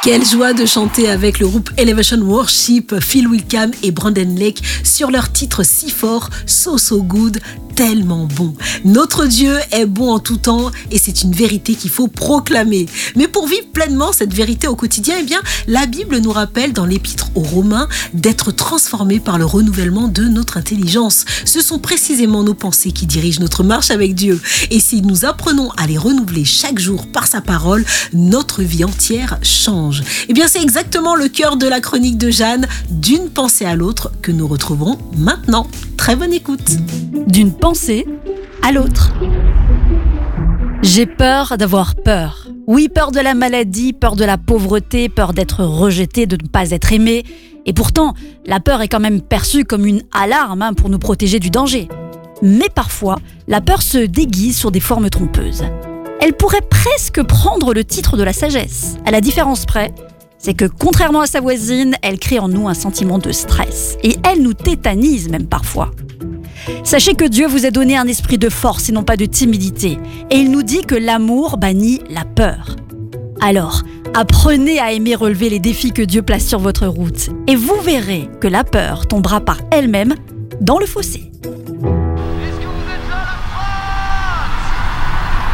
Quelle joie de chanter avec le groupe Elevation Worship, Phil Wickham et Brandon Lake sur leur titre si fort, So So Good, tellement bon. Notre Dieu est bon en tout temps et c'est une vérité qu'il faut proclamer. Mais pour vivre pleinement cette vérité au quotidien, la Bible nous rappelle dans l'Épître aux Romains d'être transformés par le renouvellement de notre intelligence. Ce sont précisément nos pensées qui dirigent notre marche avec Dieu. Et si nous apprenons à les renouveler chaque jour par sa parole, notre vie entière change. C'est exactement le cœur de la chronique de Jeanne, d'une pensée à l'autre, que nous retrouverons maintenant. Très bonne écoute. D'une pensée à l'autre. J'ai peur d'avoir peur. Oui, peur de la maladie, peur de la pauvreté, peur d'être rejeté, de ne pas être aimé. Et pourtant, la peur est quand même perçue comme une alarme pour nous protéger du danger. Mais parfois, la peur se déguise sur des formes trompeuses. Elle pourrait presque prendre le titre de la sagesse. À la différence près, c'est que contrairement à sa voisine, elle crée en nous un sentiment de stress. Et elle nous tétanise même parfois. Sachez que Dieu vous a donné un esprit de force et non pas de timidité. Et il nous dit que l'amour bannit la peur. Alors, apprenez à aimer relever les défis que Dieu place sur votre route. Et vous verrez que la peur tombera par elle-même dans le fossé.